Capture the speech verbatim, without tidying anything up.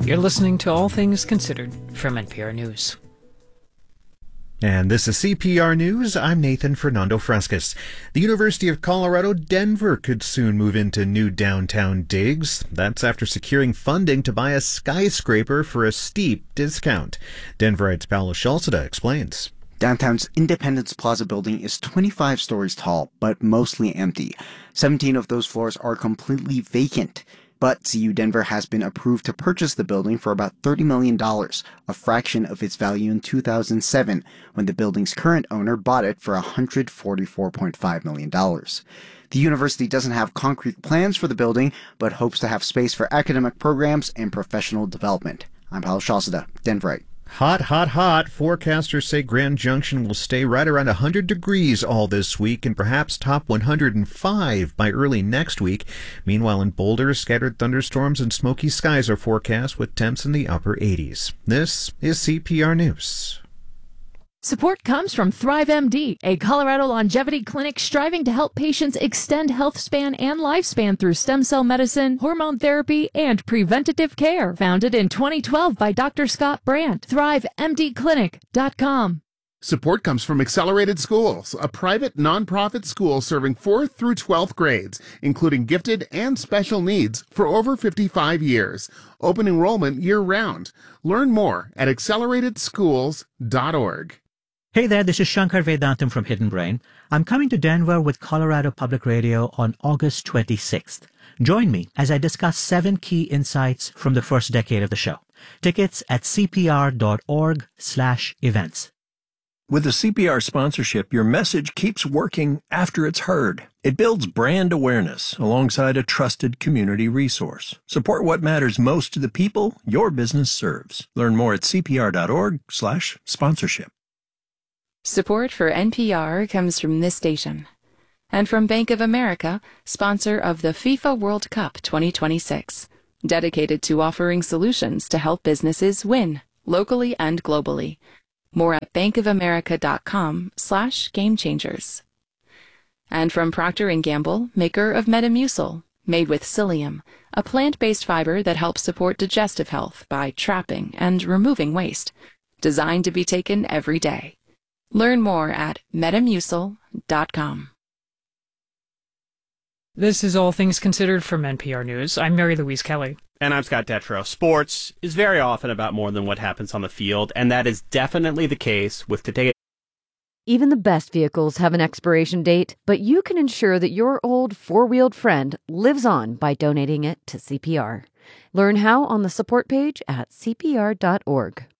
You're listening to All Things Considered from N P R News. And this is C P R News. I'm Nathan Fernando Frescas. The University of Colorado Denver could soon move into new downtown digs. That's after securing funding to buy a skyscraper for a steep discount. Denverite's Paolo Shalcida explains. Downtown's Independence Plaza building is twenty-five stories tall, but mostly empty. seventeen of those floors are completely vacant. But C U Denver has been approved to purchase the building for about thirty million dollars, a fraction of its value in two thousand seven, when the building's current owner bought it for one hundred forty-four point five million dollars. The university doesn't have concrete plans for the building, but hopes to have space for academic programs and professional development. I'm Paolo Shalcida, Denverite. Hot, hot, hot. Forecasters say Grand Junction will stay right around one hundred degrees all this week and perhaps top one hundred five by early next week. Meanwhile, in Boulder, scattered thunderstorms and smoky skies are forecast with temps in the upper eighties. This is C P R News. Support comes from ThriveMD, a Colorado longevity clinic striving to help patients extend health span and lifespan through stem cell medicine, hormone therapy, and preventative care. Founded in twenty twelve by Doctor Scott Brandt. thrive M D clinic dot com. Support comes from Accelerated Schools, a private nonprofit school serving fourth through twelfth grades, including gifted and special needs, for over fifty-five years. Open enrollment year-round. Learn more at accelerated schools dot org. Hey there, this is Shankar Vedantam from Hidden Brain. I'm coming to Denver with Colorado Public Radio on August twenty-sixth. Join me as I discuss seven key insights from the first decade of the show. Tickets at c p r dot org slash events. With a C P R sponsorship, your message keeps working after it's heard. It builds brand awareness alongside a trusted community resource. Support what matters most to the people your business serves. Learn more at c p r dot org slash sponsorship. Support for N P R comes from this station and from Bank of America, sponsor of the FIFA World Cup twenty twenty-six, dedicated to offering solutions to help businesses win locally and globally. More at bankofamerica.com slash game changers. And from Procter and Gamble, maker of Metamucil, made with psyllium, a plant-based fiber that helps support digestive health by trapping and removing waste, designed to be taken every day. Learn more at metamucil dot com. This is All Things Considered from N P R News. I'm Mary Louise Kelly. And I'm Scott Detrow. Sports is very often about more than what happens on the field, and that is definitely the case with today. Even the best vehicles have an expiration date, but you can ensure that your old four-wheeled friend lives on by donating it to C P R. Learn how on the support page at c p r dot org.